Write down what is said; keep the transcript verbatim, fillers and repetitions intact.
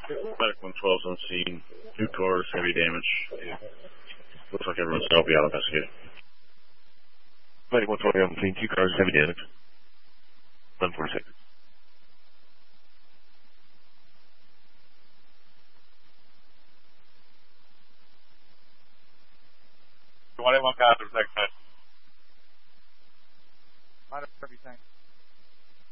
Medic one twelve's on scene. Two cars, heavy damage. Yeah. Looks like everyone's going to be out investigating. Medic one twelve on scene. Two cars, heavy damage. eleven forty-six. twenty-one copies next time. Minor, thanks.